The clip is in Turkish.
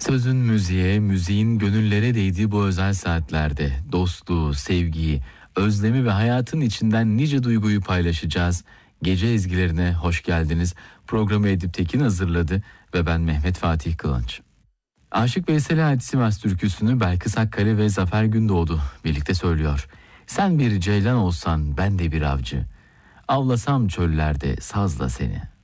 Sözün müziğe, müziğin gönüllere değdiği bu özel saatlerde dostluğu, sevgiyi, özlemi ve hayatın içinden nice duyguyu paylaşacağız. Gece ezgilerine hoş geldiniz. Programı Edip Tekin hazırladı ve ben Mehmet Fatih Kılınç. Aşık Veysel'e ait Sivas türküsünü Belkıs Akkale ve Zafer Gündoğdu birlikte söylüyor. Sen bir ceylan olsan ben de bir avcı. Avlasam çöllerde sazla seni.